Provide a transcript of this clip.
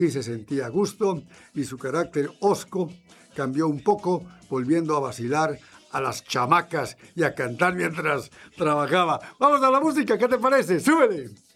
y se sentía a gusto y su carácter hosco cambió un poco, volviendo a vacilar a las chamacas y a cantar mientras trabajaba. Vamos a la música, ¿qué te parece? ¡Súbele!